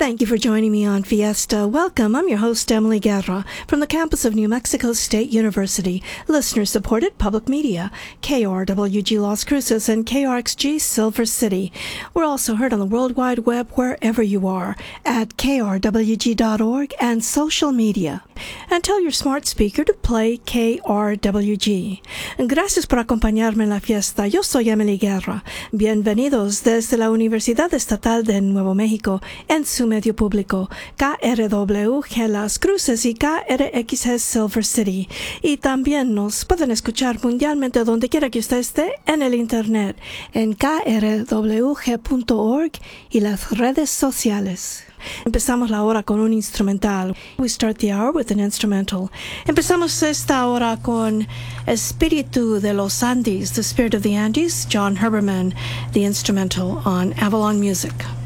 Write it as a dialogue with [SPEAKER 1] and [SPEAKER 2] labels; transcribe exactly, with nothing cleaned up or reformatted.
[SPEAKER 1] Thank you for joining me on Fiesta. Welcome. I'm your host, Emily Guerra, from the campus of New Mexico State University, listener-supported public media, K R W G Las Cruces and K R X G Silver City. We're also heard on the World Wide Web wherever you are, at K R W G dot org and social media. And tell your smart speaker to play K R W G. Gracias por acompañarme en la fiesta. Yo soy Emily Guerra. Bienvenidos desde la Universidad Estatal de Nuevo México en su medio público, K R W G Las Cruces y K R X G Silver City. Y también nos pueden escuchar mundialmente donde quiera que usted esté en el internet, en K R W G punto org y las redes sociales. Empezamos la hora con un instrumental. We start the hour with an instrumental. Empezamos esta hora con Espíritu de los Andes, The Spirit of the Andes, John Herbermann, the instrumental on Avalon Music.